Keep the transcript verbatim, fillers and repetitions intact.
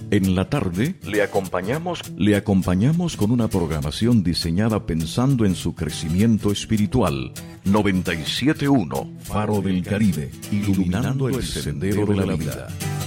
En la tarde, le acompañamos, le acompañamos con una programación diseñada pensando en su crecimiento espiritual. noventa y siete punto uno Faro del Caribe, iluminando el sendero de la vida.